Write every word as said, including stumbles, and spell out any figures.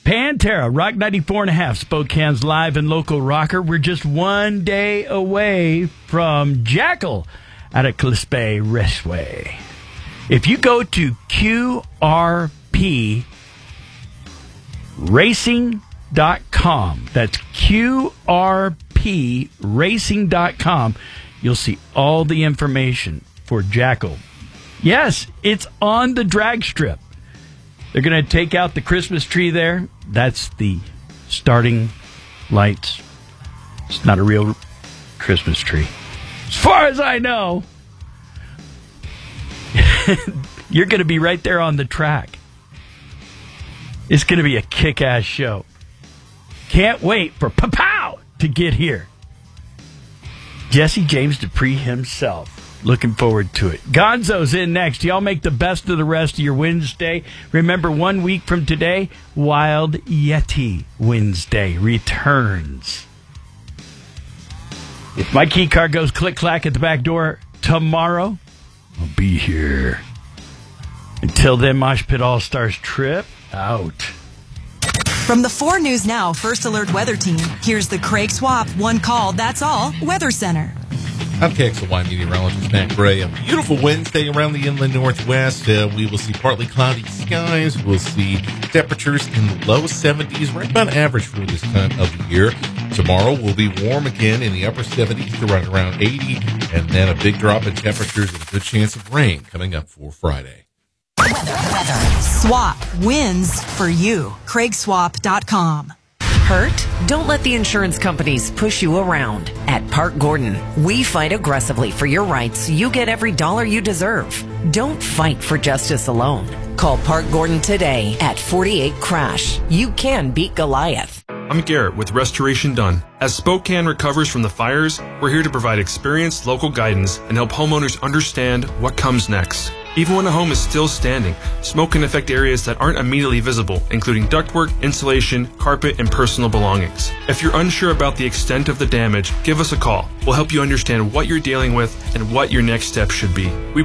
Pantera, Rock ninety-four and a half, Spokane's live and local rocker. We're just one day away from Jackal at a Clispe Raceway. If you go to Q R P racing dot com, that's Q R P racing dot com, you'll see all the information for Jackal. Yes, it's on the drag strip. They're going to take out the Christmas tree there. That's the starting lights. It's not a real Christmas tree. As far as I know, you're going to be right there on the track. It's going to be a kick-ass show. Can't wait for Pow to get here. Jesse James Dupree himself. Looking forward to it. Gonzo's in next. Y'all make the best of the rest of your Wednesday. Remember, one week from today, Wild Yeti Wednesday returns. If my key card goes click-clack at the back door tomorrow, I'll be here. Until then, Mosh Pit All-Stars trip out. From the four News Now First Alert Weather Team, here's the Craig Swap One Call, That's All Weather Center. I'm K X L Y meteorologist Matt Gray. A beautiful Wednesday around the inland northwest. Uh, we will see partly cloudy skies. We'll see temperatures in the low seventies, right about average for this time of the year. Tomorrow will be warm again in the upper seventies to right around eighty, and then a big drop in temperatures and a good chance of rain coming up for Friday. Weather, weather. Swap wins for you. Craig Swap dot com. Hurt? Don't let the insurance companies push you around. At Park Gordon, we fight aggressively for your rights so you get every dollar you deserve. Don't fight for justice alone. Call Park Gordon today at forty-eight crash. You can beat Goliath. I'm Garrett with Restoration Done. As Spokane recovers from the fires, we're here to provide experienced local guidance and help homeowners understand what comes next. Even when a home is still standing, smoke can affect areas that aren't immediately visible, including ductwork, insulation, carpet, and personal belongings. If you're unsure about the extent of the damage, give us a call. We'll help you understand what you're dealing with and what your next step should be. We